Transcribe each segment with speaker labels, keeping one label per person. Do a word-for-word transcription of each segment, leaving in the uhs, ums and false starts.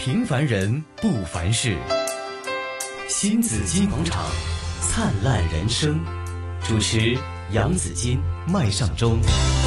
Speaker 1: 平凡人不凡事，新紫金广场，灿烂人生。主持杨紫金、麦尚中。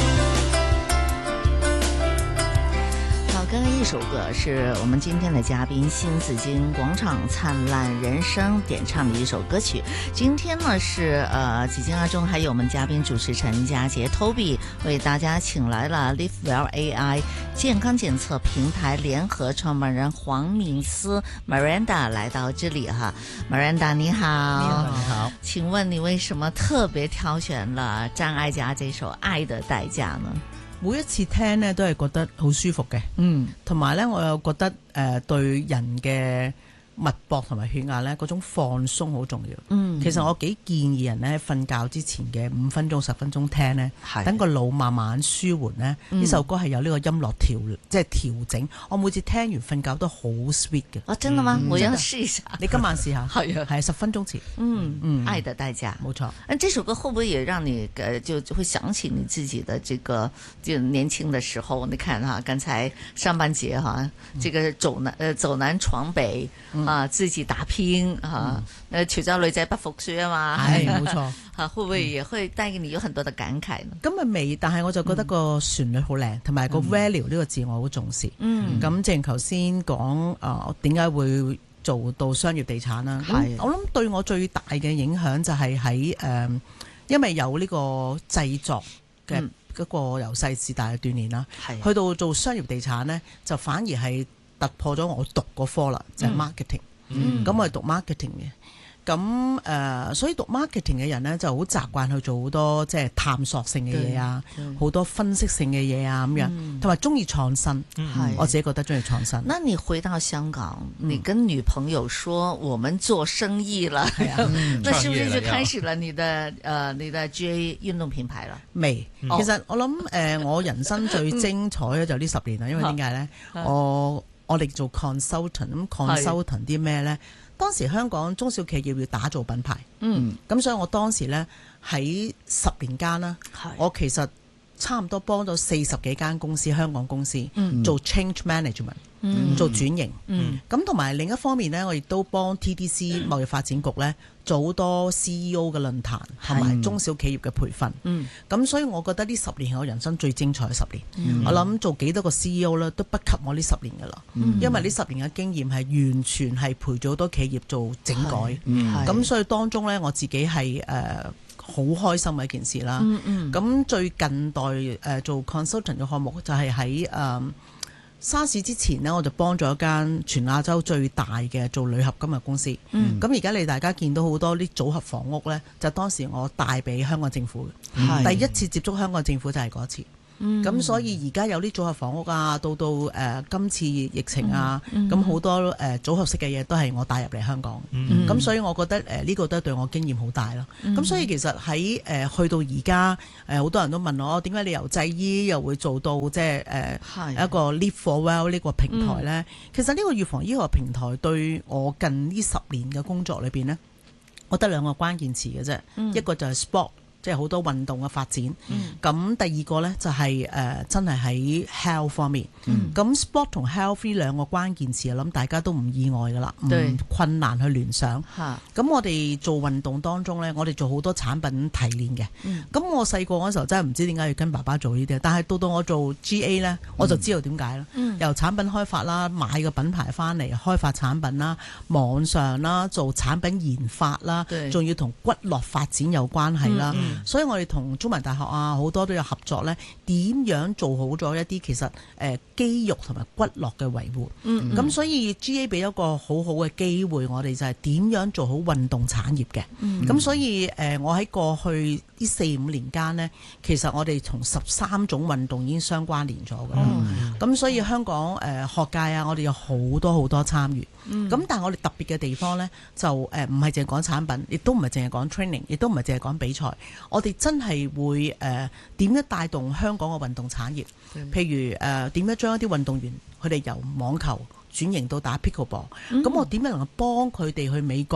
Speaker 2: 刚刚一首歌是我们今天的嘉宾新紫金广场灿烂人生点唱的一首歌曲。今天呢是呃紫金阿中还有我们嘉宾主持陈佳杰 Toby 为大家请来了 LiveWell A I 健康检测平台联合创办人黄敏思 Miranda 来到这里哈。 Miranda 你好。
Speaker 3: 你好，你好。
Speaker 2: 请問你為什麼特別挑選了張艾嘉這首《愛的代價》呢？
Speaker 3: 每一次聽呢都係覺得好舒服嘅，嗯，同埋呢我又覺得誒、呃、對人嘅脈搏同埋血壓呢嗰種放鬆好重要。嗯，其實我幾建議人呢瞓覺之前嘅五分鐘十分鐘聽呢，等個腦慢慢舒緩呢。呢、嗯、首歌係有呢個音樂調即係調整。我每次聽完瞓覺都好 sweet 嘅。
Speaker 2: 哦，真的嗎？嗯、我要試一下。
Speaker 3: 你今晚試下。係啊，係十分鐘前。
Speaker 2: 嗯嗯，愛的代價，
Speaker 3: 冇錯。
Speaker 2: 嗯，這首歌會不會也讓你呃就會想起你自己的這個就年輕的時候？你看哈，剛才上半節哈，這個走南呃走南闖北、嗯、啊，自己打拼啊，呃潮州女仔不服輸啊嘛，
Speaker 3: 係冇錯。
Speaker 2: 嚇，會唔會也會帶給你有很多的感慨呢？
Speaker 3: 咁啊未，但係我就覺得個旋律好靚，同埋個 value 呢個字我好重視。嗯，咁正如頭先講啊，點解會做到商業地產啦？係，我諗對我最大嘅影響就係喺誒，因為有呢個製作嘅嗰個由細至大嘅鍛鍊啦，係去到做商業地產咧，就反而係突破咗我讀嗰科啦，就係 marketing。嗯，咁我係讀 marketing 嘅。咁誒、呃，所以讀 marketing 嘅人咧就好習慣去做好多即係探索性嘅嘢啊，好多分析性嘅嘢啊咁樣，同埋中意創新。嗯、我自己覺得中意創新。
Speaker 2: 那你回到香港，你跟女朋友說我們做生意了，嗯、那是不是就開始了你的誒、呃、你的 G A 運動品牌啦？
Speaker 3: 未，其實我諗誒、呃，我人生最精彩嘅就呢十年啦，因為點解咧？我我哋做 consultant， 咁 consultant 啲咩咧？當時香港中小企業要打造品牌，嗯，咁所以我當時咧喺十年間啦，我其實差唔多幫咗四十幾間公司，香港公司、嗯、做 change management，嗯、做轉型，咁同埋另一方面咧，我亦都幫 T D C 貿易發展局咧做好多 C E O 嘅論壇同埋中小企業嘅培訓，咁、嗯、所以我覺得呢十年係我人生最精彩嘅十年。嗯、我諗做幾多個 C E O 咧都不及我呢十年噶啦，嗯、因為呢十年嘅經驗係完全係陪咗好多企業做整改，咁、嗯、所以當中咧我自己係誒好開心嘅一件事啦。咁、嗯嗯、最近代誒、呃、做 consultant 嘅項目就係喺誒沙士之前呢，我就幫咗一間全亞洲最大嘅做鋁合金嘅公司。咁而家你大家見到好多啲組合房屋呢，就當時我帶俾香港政府嘅，第一次接觸香港政府就係嗰次。咁、嗯、所以而家有啲組合房屋啊，到到誒、呃、今次疫情啊，咁好、嗯、多誒、呃、組合式嘅嘢都係我帶入嚟香港。咁、嗯、所以我覺得誒呢、呃這個都對我經驗好大咯。咁、嗯、所以其實喺誒、呃、去到而家誒好多人都問我點解你由製衣又會做到即係誒一個 Live for Well 呢個平台咧？嗯、其實呢個預防醫學平台對我近呢十年嘅工作裏邊呢，我得兩個關鍵詞嘅啫，嗯、一個就係 sport。即係好多運動嘅發展，咁、嗯、第二個呢，就係、是、誒、呃、真係喺 health 方面，咁、嗯、sport 同 health 呢兩個關鍵詞，我諗大家都唔意外噶啦，唔對困難去聯想。咁我哋做運動當中呢，我哋做好多產品提煉嘅。咁、嗯、我細個嗰時候真係唔知點解要跟爸爸做呢啲，但係到到我做 G A 呢，我就知道點解啦。嗯、由產品開發啦，買個品牌翻嚟開發產品啦，網上啦做產品研發啦，仲對要同骨骼發展有關係啦。嗯嗯所以我哋同中文大學啊好多都有合作咧，點樣做好咗一啲其實誒、呃、肌肉同埋骨骼嘅維護。咁、嗯嗯、所以 G A 俾一個好好嘅機會，我哋就係點樣做好運動產業嘅。咁、嗯、所以誒、呃，我喺過去呢四五年間呢，其實我哋從十三種運動已經相關聯咗㗎啦。咁、嗯、所以香港誒、呃、學界啊，我哋有好多好多參與。咁、嗯、但係我哋特別嘅地方呢，就誒唔係淨係講產品，亦都唔係淨係講 training， 亦都唔係淨係講比賽。我哋真係會誒點樣帶動香港嘅運動產業？嗯、譬如誒點樣將一啲運動員佢哋由網球轉型到打 pickleball，咁、嗯、我點樣能夠幫佢哋去美國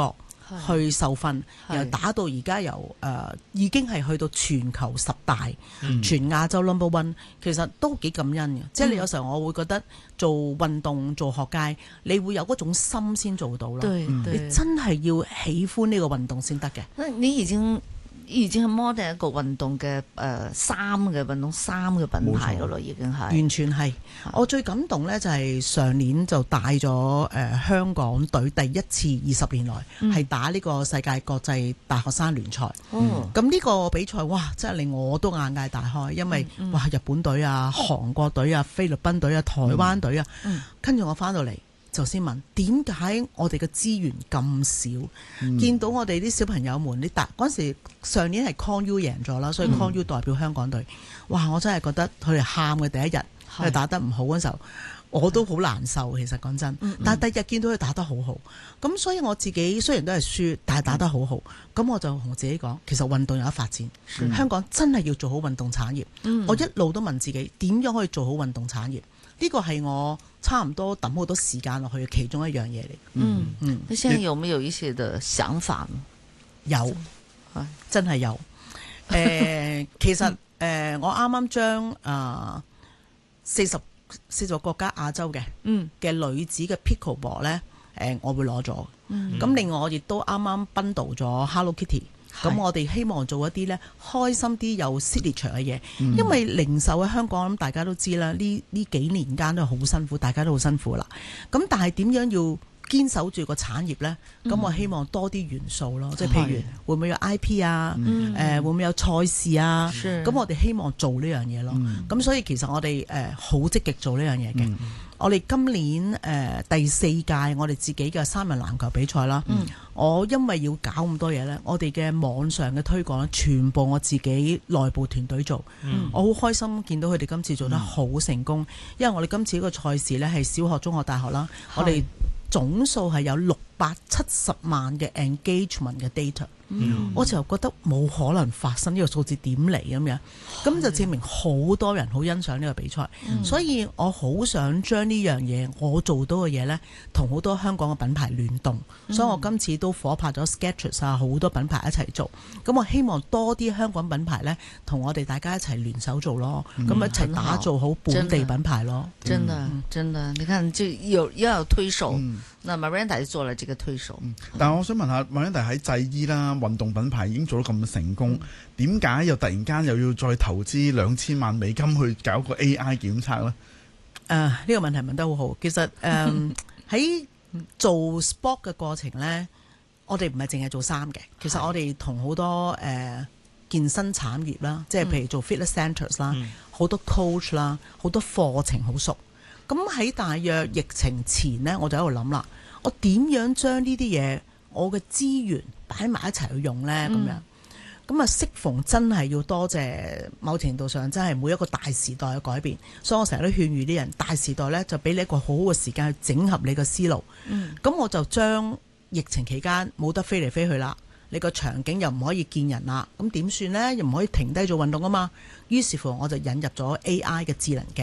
Speaker 3: 去受訓，然後打到而家由誒、呃、已經係去到全球十大，嗯、全亞洲 number one， 其實都幾感恩嘅。嗯、即係你有時候我會覺得做運動做學界，你會有嗰種心先做到咯。
Speaker 2: 對對，
Speaker 3: 你真係要喜歡呢個運動先得嘅。
Speaker 2: 你已經已經係摸定一個運動嘅誒衫嘅運動衫嘅品牌噶咯，已經係
Speaker 3: 完全係。我最感動呢，就係上年就帶咗誒、呃、香港隊第一次二十年來係、嗯、打呢個世界國際大學生聯賽。咁呢、嗯、個比賽哇，真係令我都眼界大開，因為、嗯嗯、哇日本隊啊、韓國隊啊、菲律賓隊啊、台灣隊啊，跟住、嗯、我翻到嚟。就先問點解我哋嘅資源咁少？嗯、見到我哋啲小朋友們，你打嗰陣時上年係 Con U 贏咗啦，所以 Con U 代表香港隊。嗯、哇！我真係覺得佢哋喊嘅第一日，佢哋是打得唔好嗰時候，我都好難受。其實講真，嗯嗯、但係第二日見到佢打得好好，咁所以我自己雖然都係輸，但係打得好好。咁、嗯、我就同自己講，其實運動有得發展，嗯、香港真係要做好運動產業。嗯、我一路都問自己點樣可以做好運動產業？呢個係我差唔多抌好多時間落去嘅其中一樣嘢嚟。
Speaker 2: 嗯嗯，你現在有沒有一些的想法？
Speaker 3: 有，真係有。誒、呃，其實誒、呃，我啱啱將誒四十四十個國家亞洲嘅嗯嘅女子嘅 pickleball 咧，誒，我會攞咗。咁、嗯、另外我亦都啱啱 bundle 咗 Hello Kitty。咁我哋希望做一啲咧開心啲又 signature 嘅嘢，嗯、因為零售喺香港，咁大家都知啦，呢呢幾年間都好辛苦，大家都好辛苦啦。咁但係點樣要堅守住個產業咧？咁、嗯、我希望多啲元素咯，即係譬如會唔會有 I P 啊？誒、嗯呃、會唔會有賽事啊？咁、嗯、我哋希望做呢樣嘢咯。咁、嗯、所以其實我哋誒好積極做呢樣嘢嘅。嗯我哋今年誒、呃、第四屆我哋自己嘅三人籃球比賽啦，嗯、我因為要搞咁多嘢咧，我哋嘅網上嘅推廣咧，全部我自己內部團隊做，嗯、我好開心見到佢哋今次做得好成功，嗯、因為我哋今次呢個賽事咧係小學、中學、大學啦，是我哋總數係有六百七十萬嘅 engagement 嘅 data。嗯、我就覺得冇可能發生呢個數字點嚟咁樣，咁就證明好多人好欣賞呢個比賽，嗯、所以我好想將呢樣嘢我做到嘅嘢呢，同好多香港嘅品牌聯動，嗯、所以我今次都夥拍咗 Skechers 啊，好多品牌一齊做，咁我希望多啲香港品牌呢，同我哋大家一齊聯手做咯，咁、嗯、一齊打造好本地品牌咯。
Speaker 2: 真的，真的，你看就有要有推手，嗯、那 Miranda 就做了這個推手。
Speaker 4: 嗯、但係我想問下 Miranda 喺製衣啦。運動品牌已經做得咁成功，點解、嗯、又突然間又要再投資兩千萬美金去搞個 A I 檢測呢？
Speaker 3: 誒、呃，呢、這個問題問得好好。其實誒喺、呃、做 sport 嘅過程呢，我哋唔係淨係做衫嘅。其實我哋同好多誒、呃、健身產業啦，即係譬如做 fitness centers 啦、嗯，好多 coach 啦，好多課程好熟。咁喺大約疫情前呢，我就喺度諗啦，我點樣將呢啲嘢，我嘅資源擺埋一齊去用呢？咁、嗯、樣，咁啊適逢真係要多謝某程度上真係每一個大時代嘅改變，所以我成日都勸喻啲人，大時代呢就俾你一個好好嘅時間去整合你嘅思路。咁、嗯、我就將疫情期間冇得飛嚟飛去啦，你個場景又唔可以見人啦，咁點算呢？又唔可以停低做運動啊嘛。於是乎我就引入咗 A I 嘅智能鏡。